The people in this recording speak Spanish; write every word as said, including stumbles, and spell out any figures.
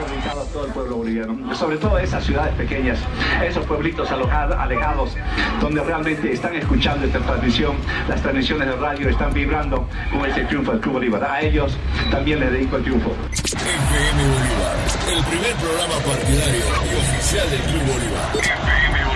dedicado a todo el pueblo boliviano, sobre todo a esas ciudades pequeñas, a esos pueblitos alojados, alejados, donde realmente están escuchando esta transmisión, las transmisiones de radio están vibrando con ese triunfo del Club Bolívar. A ellos también les dedico el triunfo. F M Bolívar, el primer programa partidario y oficial del Club Bolívar. F M Bolívar.